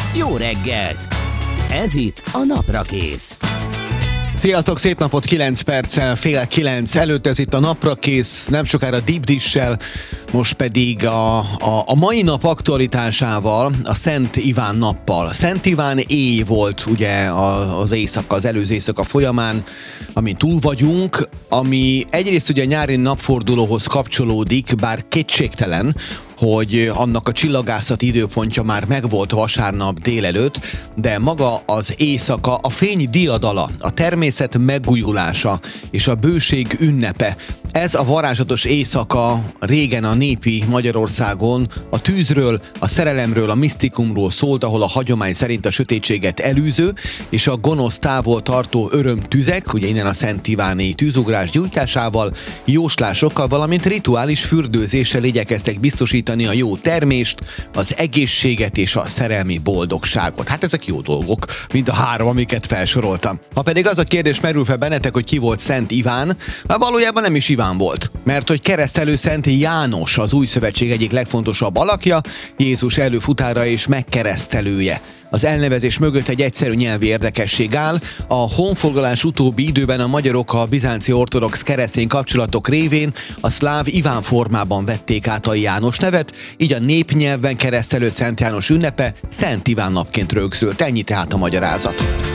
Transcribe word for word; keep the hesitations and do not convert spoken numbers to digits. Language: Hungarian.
Jó reggelt! Ez itt a Naprakész. Sziasztok, szép napot, kilenc perccel, fél kilenc előtt, ez itt a Naprakész, nem sokára Deep Dish-sel, most pedig a, a, a mai nap aktualitásával, a Szent Iván nappal. Szent Iván éj volt ugye az éjszaka, az előző éjszaka folyamán, amin túl vagyunk, ami egyrészt ugye a nyári napfordulóhoz kapcsolódik, bár kétségtelen, hogy annak a csillagászati időpontja már megvolt vasárnap délelőtt, de maga az éjszaka, a fény diadala, a természet megújulása és a bőség ünnepe. Ez a varázslatos éjszaka régen a népi Magyarországon a tűzről, a szerelemről, a misztikumról szólt, ahol a hagyomány szerint a sötétséget elűző és a gonosz távol tartó örömtüzek, ugye innen a Szent Iváni tűzugrás gyújtásával, jóslásokkal, valamint rituális fürdőzéssel igyekeztek biztosítani a jó termést, az egészséget és a szerelmi boldogságot. Hát ezek jó dolgok, mint a három, amiket felsoroltam. Ha pedig az a kérdés merül fel bennetek, hogy ki volt Szent Iván, valójában nem is Iván volt, mert hogy keresztelő Szent János az új szövetség egyik legfontosabb alakja, Jézus előfutára és megkeresztelője. Az elnevezés mögött egy egyszerű nyelvi érdekesség áll. A honfoglalás utóbbi időben a magyarok a bizánci ortodox keresztény kapcsolatok révén a szláv Iván formában vették át a János nevet, így a népnyelvben keresztelő Szent János ünnepe Szent Iván napként rögzült. Ennyi tehát a magyarázat.